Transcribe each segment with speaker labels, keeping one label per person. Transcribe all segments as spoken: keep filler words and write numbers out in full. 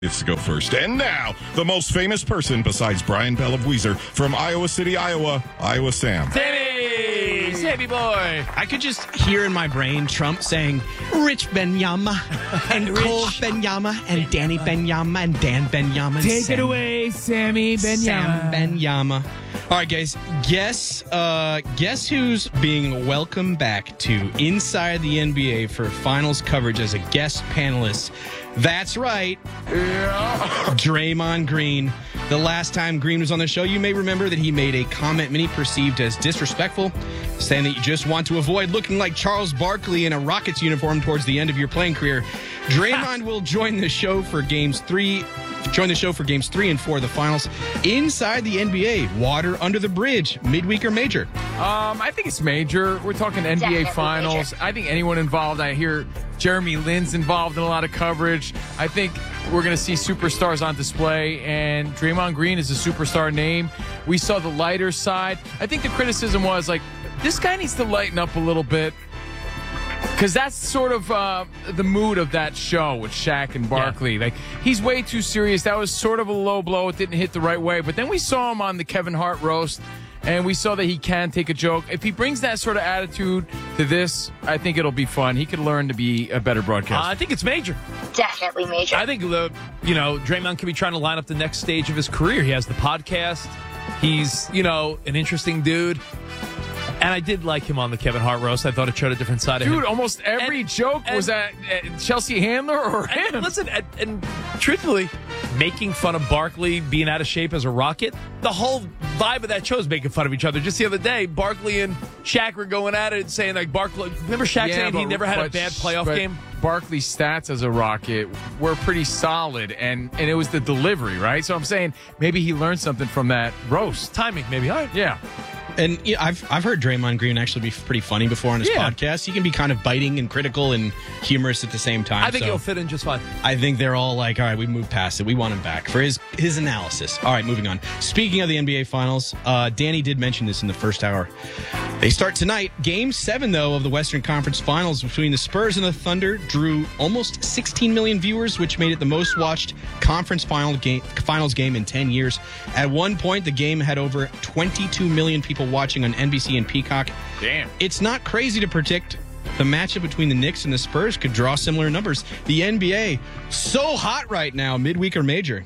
Speaker 1: It's to go first. And now, the most famous person besides Brian Bell of Weezer from Iowa City, Iowa, Iowa Sam.
Speaker 2: Sammy! Sammy boy!
Speaker 3: I could just hear in my brain Trump saying, Rich Benyama, and Cole Benyama, and Danny Benyama, and Dan Benyama. And
Speaker 2: Take
Speaker 3: Sam,
Speaker 2: it away, Sammy Benyama.
Speaker 3: Sam Benyama. All right, guys, guess, uh, guess who's being welcomed back to Inside the N B A for finals coverage as a guest panelist? That's right.
Speaker 1: Yeah.
Speaker 3: Draymond Green. The last time Green was on the show, you may remember that he made a comment many perceived as disrespectful, saying that you just want to avoid looking like Charles Barkley in a Rockets uniform towards the end of your playing career. Draymond will join the show for games three. Join the show for games three and four of the finals. Inside the N B A, water under the bridge, midweek or major?
Speaker 2: Um, I think it's major. We're talking N B A
Speaker 4: Definitely
Speaker 2: finals.
Speaker 4: major.
Speaker 2: I think anyone involved. I hear Jeremy Lin's involved in a lot of coverage. I think we're going to see superstars on display, and Draymond Green is a superstar name. We saw the lighter side. I think the criticism was like, this guy needs to lighten up a little bit. Because that's sort of uh, the mood of that show with Shaq and Barkley. Yeah. Like, he's way too serious. That was sort of a low blow. It didn't hit the right way. But then we saw him on the Kevin Hart roast, and we saw that he can take a joke. If he brings that sort of attitude to this, I think it'll be fun. He could learn to be a better broadcaster.
Speaker 5: Uh, I think it's major.
Speaker 4: Definitely major.
Speaker 5: I think, the you know, Draymond could be trying to line up the next stage of his career. He has the podcast. He's, you know, an interesting dude. And I did like him on the Kevin Hart roast. I thought it showed a different side
Speaker 2: Dude,
Speaker 5: of him.
Speaker 2: Dude, almost every
Speaker 5: and,
Speaker 2: joke
Speaker 5: and,
Speaker 2: was at, at Chelsea Handler or him.
Speaker 5: And listen, and, and truthfully, making fun of Barkley being out of shape as a Rocket, the whole vibe of that show is making fun of each other. Just the other day, Barkley and Shaq were going at it, saying like Barkley. Remember Shaq
Speaker 2: yeah,
Speaker 5: saying
Speaker 2: but,
Speaker 5: he never had a
Speaker 2: but,
Speaker 5: bad playoff
Speaker 2: but
Speaker 5: game?
Speaker 2: Barkley's stats as a Rocket were pretty solid, and, and it was the delivery, right? So I'm saying maybe he learned something from that roast.
Speaker 5: Timing, maybe. All right.
Speaker 2: Yeah.
Speaker 3: And you know, I've I've heard Draymond Green actually be pretty funny before on his
Speaker 2: Yeah.
Speaker 3: podcast. He can be kind of biting and critical and humorous at the same time.
Speaker 5: I think
Speaker 3: so
Speaker 5: he'll fit in just fine.
Speaker 3: I think they're all like, all right, we moved past it. We want him back for his his analysis. All right, moving on. Speaking of the N B A Finals, uh, Danny did mention this in the first hour. They start tonight. Game seven, though, of the Western Conference Finals between the Spurs and the Thunder drew almost sixteen million viewers, which made it the most watched conference final game, finals game in ten years. At one point, the game had over twenty-two million people watching on N B C and Peacock.
Speaker 2: Damn.
Speaker 3: It's not crazy to predict the matchup between the Knicks and the Spurs could draw similar numbers. The N B A, so hot right now, midweek or major?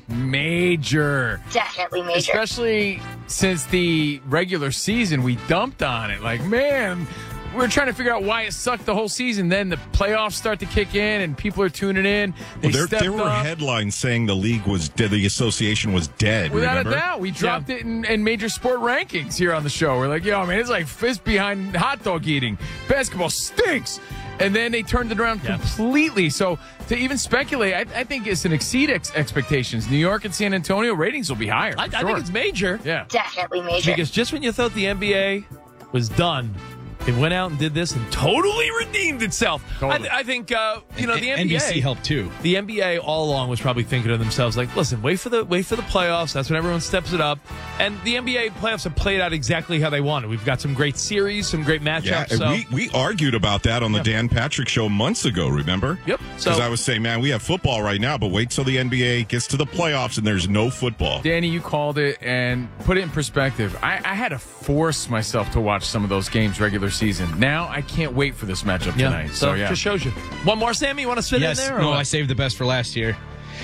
Speaker 2: Major.
Speaker 4: Definitely major.
Speaker 2: Especially since the regular season, we dumped on it. Like, man, we were trying to figure out why it sucked the whole season. Then the playoffs start to kick in, and people are tuning in. They
Speaker 1: Well, there,
Speaker 2: stepped
Speaker 1: there were
Speaker 2: up.
Speaker 1: headlines saying the league was dead, the association was dead.
Speaker 2: Without
Speaker 1: remember?
Speaker 2: a doubt. We dropped it in, in major sport rankings here on the show. We're like, yo, man, it's like fist behind hot dog eating. Basketball stinks. And then they turned it around
Speaker 5: Yeah.
Speaker 2: completely. So to even speculate, I, I think it's an exceed ex- expectations. New York and San Antonio ratings will be higher.
Speaker 5: I, I
Speaker 2: sure.
Speaker 5: think it's major.
Speaker 2: Yeah.
Speaker 4: Definitely major.
Speaker 5: Because just when you thought the N B A was done, it went out and did this and totally redeemed itself.
Speaker 2: Totally.
Speaker 5: I, th- I think, uh, you know, the N B A...
Speaker 3: N B C helped too.
Speaker 5: The N B A all along was probably thinking to themselves, like, listen, wait for the wait for the playoffs. That's when everyone steps it up. And the N B A playoffs have played out exactly how they wanted. We've got some great series, some great matchups.
Speaker 1: Yeah,
Speaker 5: so.
Speaker 1: we, we argued about that on the Dan Patrick Show months ago, remember?
Speaker 5: Yep.
Speaker 1: Because
Speaker 5: So
Speaker 1: I was saying, man, we have football right now, but wait till the N B A gets to the playoffs and there's no football.
Speaker 2: Danny, you called it and put it in perspective. I, I had to force myself to watch some of those games regular season. Now I can't wait for this matchup
Speaker 5: yeah,
Speaker 2: tonight.
Speaker 5: so,
Speaker 2: So, yeah.
Speaker 5: just shows you. One more, Sammy. You want to fit
Speaker 3: Yes,
Speaker 5: in there? or
Speaker 3: no,
Speaker 5: what?
Speaker 3: I saved the best for last year.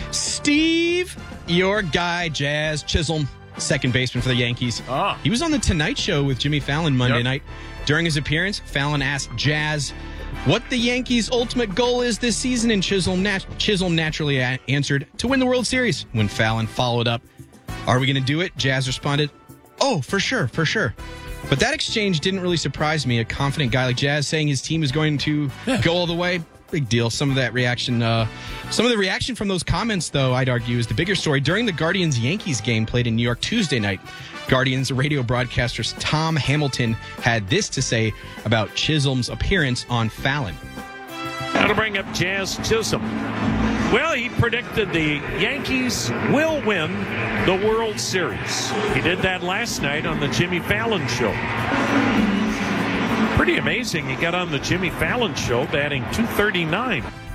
Speaker 3: Steve, your guy, Jazz Chisholm, second baseman for the Yankees.
Speaker 2: Ah.
Speaker 3: He was on the Tonight Show with Jimmy Fallon Monday
Speaker 2: Yep.
Speaker 3: night. During his appearance, Fallon asked Jazz what the Yankees' ultimate goal is this season, and Chisholm, nat- Chisholm naturally a- answered, to win the World Series. When Fallon followed up, are we going to do it? Jazz responded, oh, for sure, for sure. But that exchange didn't really surprise me. A confident guy like Jazz saying his team is going to go all the way. Big deal. Some of that reaction, uh, some of the reaction from those comments, though, I'd argue, is the bigger story. During the Guardians-Yankees game played in New York Tuesday night, Guardians radio broadcaster Tom Hamilton had this to say about Chisholm's appearance on Fallon.
Speaker 6: Now to bring up Jazz Chisholm. Well, he predicted the Yankees will win the World Series. He did that last night on the Jimmy Fallon Show. Pretty amazing. He got on the Jimmy Fallon Show batting two thirty-nine.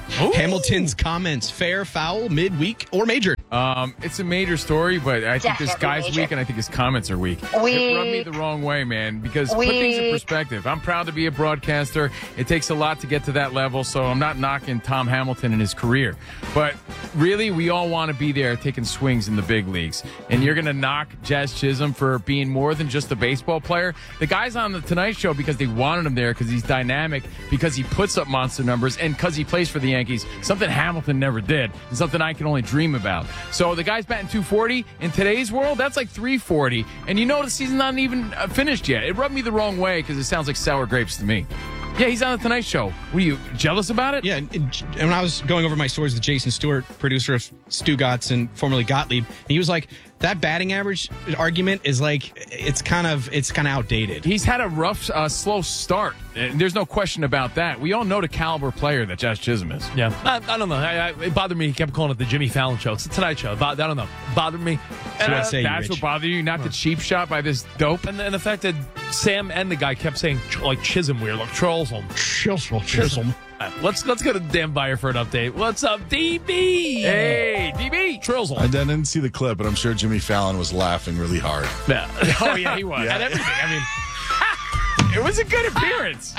Speaker 5: Ooh.
Speaker 3: Hamilton's comments, fair, foul, midweek, or major?
Speaker 2: Um, it's a major story, but I think this
Speaker 4: Definitely
Speaker 2: guy's
Speaker 4: major.
Speaker 2: weak, and I think his comments are weak.
Speaker 4: Weak.
Speaker 2: It rubbed me the wrong way, man, because put things in
Speaker 4: Weak.
Speaker 2: perspective. I'm proud to be a broadcaster. It takes a lot to get to that level, so I'm not knocking Tom Hamilton and his career. But really, we all want to be there taking swings in the big leagues. And you're going to knock Jazz Chisholm for being more than just a baseball player. The guy's on the Tonight Show because they wanted him there, because he's dynamic, because he puts up monster numbers, and because he plays for the Yankees, something Hamilton never did, and something I can only dream about. So the guy's batting two forty. In today's world, that's like three forty. And you know the season's not even uh, finished yet. It rubbed me the wrong way because it sounds like sour grapes to me. Yeah, he's on the Tonight Show. What are you, jealous about it?
Speaker 3: Yeah, and, and when I was going over my stories with Jason Stewart, producer of Stugotz and formerly Gottlieb, and he was like, that batting average argument is like, it's kind of it's kind of outdated.
Speaker 2: He's had a rough, uh, slow start. And there's no question about that. We all know the caliber player that Jazz Chisholm is.
Speaker 5: Yeah, I, I don't know. I, I, it bothered me. He kept calling it the Jimmy Fallon Show. It's the Tonight Show. I don't know. It bothered me.
Speaker 3: So
Speaker 5: uh,
Speaker 3: I'd say
Speaker 2: That's
Speaker 3: Rich.
Speaker 2: what bothered you, not the cheap shot by this dope.
Speaker 5: And, and the fact that Sam and the guy kept saying ch- like Chisholm weird, like Chisholm.
Speaker 3: Chisholm. Chisholm.
Speaker 5: Uh, let's let's go to Dan Byer for an update. What's up, D B?
Speaker 2: Hey, D B.
Speaker 5: Trizzle.
Speaker 7: I didn't see the clip, but I'm sure Jimmy Fallon was laughing really hard.
Speaker 5: Yeah.
Speaker 2: Oh, yeah, he was.
Speaker 7: Yeah.
Speaker 2: And everything. I mean, it was a good appearance.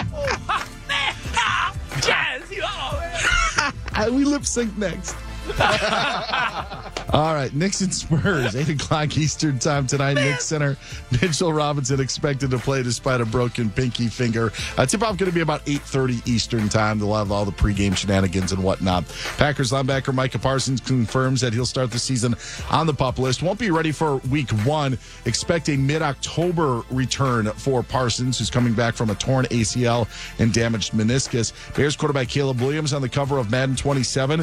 Speaker 5: Jazz, you- oh,
Speaker 7: I, we lip sync next. All right, Knicks and Spurs, eight o'clock Eastern time tonight. Knicks center Mitchell Robinson expected to play despite a broken pinky finger. Uh, tip-off going to be about eight thirty Eastern time. They'll have all the pregame shenanigans and whatnot. Packers linebacker Micah Parsons confirms that he'll start the season on the PUP list. Won't be ready for week one. Expect a mid-October return for Parsons, who's coming back from a torn A C L and damaged meniscus. Bears quarterback Caleb Williams on the cover of Madden twenty-seven.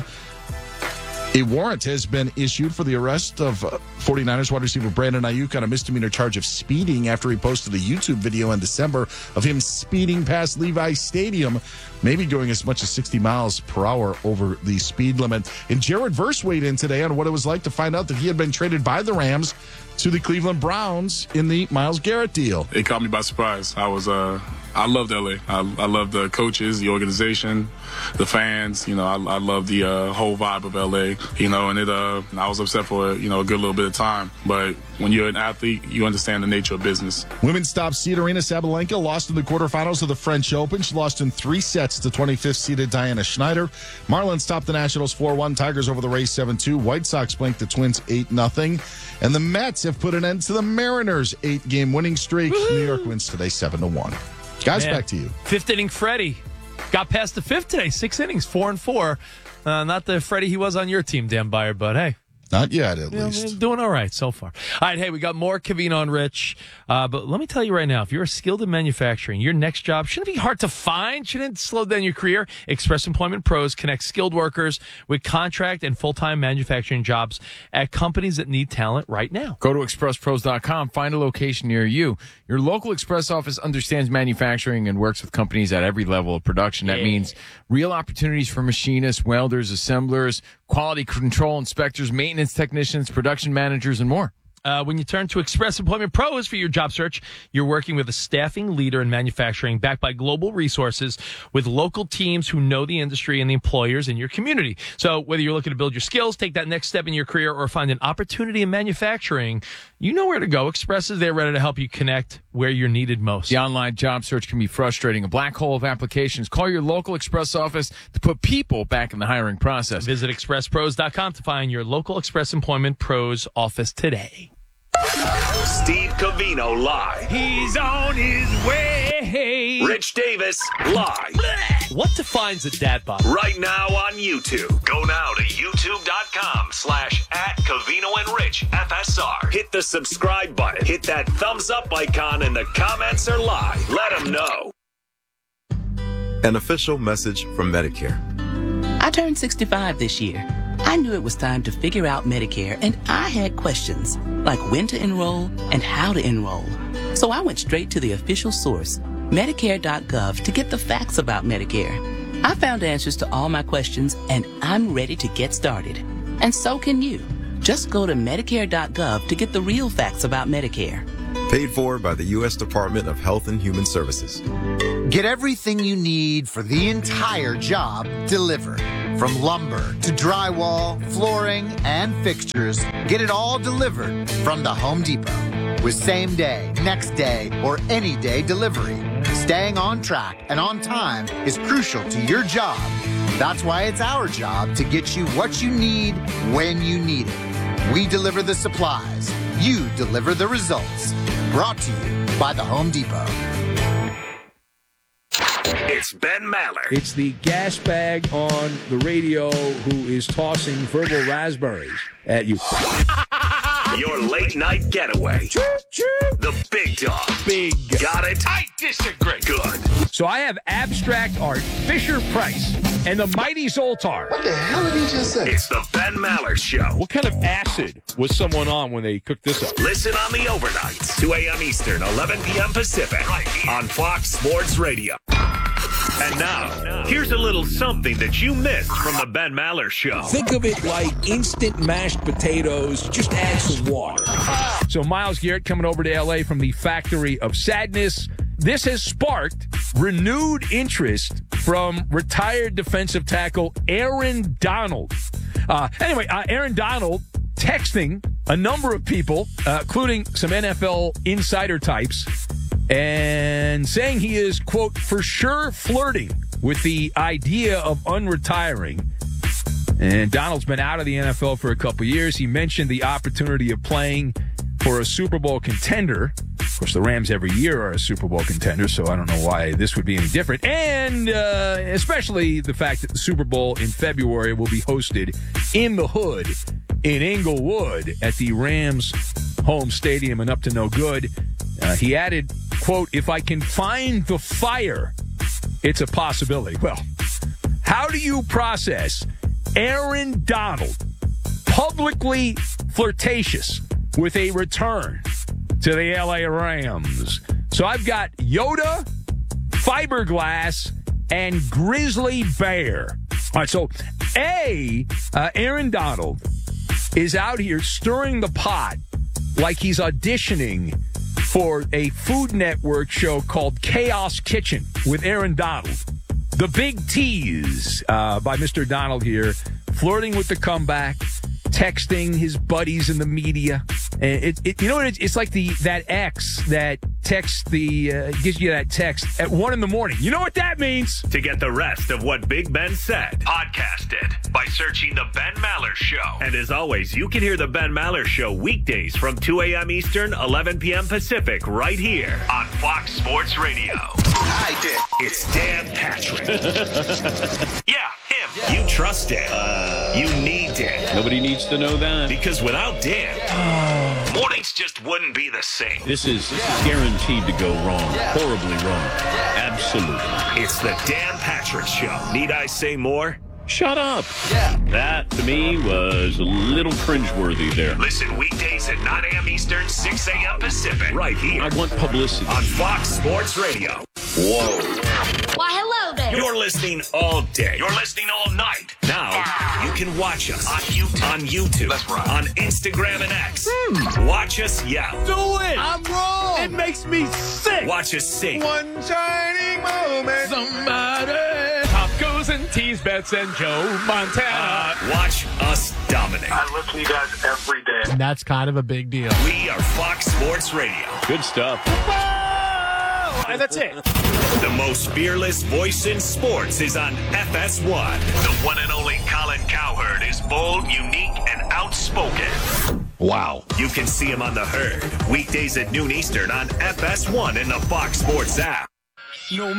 Speaker 7: A warrant has been issued for the arrest of uh, 49ers wide receiver Brandon Ayuk on a misdemeanor charge of speeding after he posted a YouTube video in December of him speeding past Levi Stadium, maybe going as much as sixty miles per hour over the speed limit. And Jared Verse weighed in today on what it was like to find out that he had been traded by the Rams to the Cleveland Browns in the Myles Garrett deal.
Speaker 8: It caught me by surprise. I was, uh, I loved L A. I, I love the coaches, the organization, the fans. You know, I, I love the uh, whole vibe of L A. You know, and it. Uh, I was upset for you know a good little bit of time, but when you're an athlete, you understand the nature of business.
Speaker 7: Women's top seed Arina Sabalenka lost in the quarterfinals of the French Open. She lost in three sets to twenty-fifth seeded Diana Schneider. Marlins topped the Nationals four one. Tigers over the Rays seven two. White Sox blanked the Twins eight nothing. And the Mets have put an end to the Mariners' eight-game winning streak. Woo-hoo. New York wins today seven to one. Guys,
Speaker 5: Man.
Speaker 7: back to you.
Speaker 5: Fifth inning Freddie got past the fifth today. Six innings, four and four. Uh, not the Freddie he was on your team, Dan Byer, but hey.
Speaker 7: Not yet, at
Speaker 5: You know,
Speaker 7: least.
Speaker 5: doing all right so far. All right, hey, we got more Covino and Rich. Uh, but let me tell you right now, if you're skilled in manufacturing, your next job shouldn't be hard to find, shouldn't slow down your career. Express Employment Pros connects skilled workers with contract and full-time manufacturing jobs at companies that need talent right now.
Speaker 2: Go to express pros dot com, find a location near you. Your local Express office understands manufacturing and works with companies at every level of production. That
Speaker 5: Yeah.
Speaker 2: means real opportunities for machinists, welders, assemblers, quality control inspectors, maintenance technicians, production managers, and more.
Speaker 5: Uh, when you turn to Express Employment Pros for your job search, you're working with a staffing leader in manufacturing backed by global resources with local teams who know the industry and the employers in your community. So whether you're looking to build your skills, take that next step in your career, or find an opportunity in manufacturing, you know where to go. Express is there ready to help you connect where you're needed most.
Speaker 2: The online job search can be frustrating, a black hole of applications. Call your local Express office to put people back in the hiring process.
Speaker 5: Visit express pros dot com to find your local Express Employment Pros office today.
Speaker 9: Steve Covino live.
Speaker 2: He's on his way.
Speaker 9: Rich Davis live.
Speaker 5: What defines a dad bod?
Speaker 9: Right now on YouTube. Go now to youtube.com slash at Covino and Rich F S R. Hit the subscribe button. Hit that thumbs up icon and the comments are live. Let them know.
Speaker 10: An official message from Medicare.
Speaker 11: I turned sixty-five this year. I knew it was time to figure out Medicare, and I had questions, like when to enroll and how to enroll. So I went straight to the official source, Medicare dot gov, to get the facts about Medicare. I found answers to all my questions, and I'm ready to get started. And so can you. Just go to Medicare dot gov to get the real facts about Medicare.
Speaker 10: Paid for by the U S Department of Health and Human Services.
Speaker 12: Get everything you need for the entire job delivered. From lumber to drywall, flooring, and fixtures, get it all delivered from the Home Depot. With same day, next day, or any day delivery, staying on track and on time is crucial to your job. That's why it's our job to get you what you need when you need it. We deliver the supplies. You deliver the results. Brought to you by the Home Depot.
Speaker 9: It's Ben Maller.
Speaker 13: It's the gas bag on the radio who is tossing verbal raspberries at you.
Speaker 9: Your late night getaway. The big dog.
Speaker 13: Big.
Speaker 9: Got it?
Speaker 5: I disagree.
Speaker 9: Good.
Speaker 13: So I have abstract art, Fisher Price, and the Mighty Zoltar.
Speaker 9: What the hell did he just say? It's the Ben Maller Show.
Speaker 13: What kind of acid was someone on when they cooked this up?
Speaker 9: Listen on the overnights, two a.m. Eastern, eleven p.m. Pacific, right here on Fox Sports Radio. And now, here's a little something that you missed from the Ben Maller Show.
Speaker 13: Think of it like instant mashed potatoes, just add some water. So Myles Garrett coming over to L A from the Factory of Sadness. This has sparked renewed interest from retired defensive tackle Aaron Donald. Uh, anyway, uh, Aaron Donald texting a number of people, uh, including some N F L insider types, and saying he is, quote, for sure flirting with the idea of unretiring. And Donald's been out of the N F L for a couple years. He mentioned the opportunity of playing for a Super Bowl contender. Of course, the Rams every year are a Super Bowl contender, so I don't know why this would be any different. And uh, especially the fact that the Super Bowl in February will be hosted in the hood in Inglewood at the Rams home stadium and up to no good. Uh, he added, quote, if I can find the fire, it's a possibility. Well, how do you process Aaron Donald publicly flirtatious with a return to the L A Rams? So I've got Yoda, Fiberglass, and Grizzly Bear. All right, so A, uh, Aaron Donald is out here stirring the pot like he's auditioning for a Food Network show called Chaos Kitchen with Aaron Donald. The big tease uh, by Mister Donald here, flirting with the comeback, texting his buddies in the media. And it, it, you know what? It's, it's like the that ex that texts the uh, gives you that text at one in the morning. You know what that means?
Speaker 9: To get the rest of what Big Ben said, podcast it by searching The Ben Maller Show. And as always, you can hear The Ben Maller Show weekdays from two a.m. Eastern, eleven p.m. Pacific, right here on Fox Sports Radio. I did. It's Dan Patrick. Yeah, him. Yeah. You trust Dan. Uh, you need Dan.
Speaker 14: Nobody needs to know that.
Speaker 9: Because without Dan, oh. mornings just wouldn't be the same.
Speaker 14: This is guaranteed to go wrong. Horribly wrong. Absolutely.
Speaker 9: It's the Dan Patrick Show. Need I say more?
Speaker 14: Shut up. Yeah. That, to me, was a little cringeworthy there.
Speaker 9: Listen weekdays at nine a.m. Eastern, six a.m. Pacific. Right here.
Speaker 14: I want publicity.
Speaker 9: On Fox Sports Radio. Whoa.
Speaker 4: Why, hello there.
Speaker 9: You're listening all day. You're listening all night. Now, you can watch us on YouTube. On YouTube. That's right. On Instagram and X. Hmm. Watch us yell.
Speaker 5: Do it. I'm wrong. It makes me sick.
Speaker 9: Watch us sing.
Speaker 5: One shining moment. Somebody. Top goes and tease bets and Joe Montana.
Speaker 9: Uh, watch us dominate.
Speaker 15: I listen to you guys every day.
Speaker 2: And that's kind of a big deal.
Speaker 9: We are Fox Sports Radio.
Speaker 14: Good stuff.
Speaker 5: And that's it.
Speaker 9: The most fearless voice in sports is on F S one. The one and only Colin Cowherd is bold, unique, and outspoken.
Speaker 7: Wow.
Speaker 9: You can see him on The Herd, weekdays at noon Eastern on F S one in the Fox Sports app.
Speaker 2: No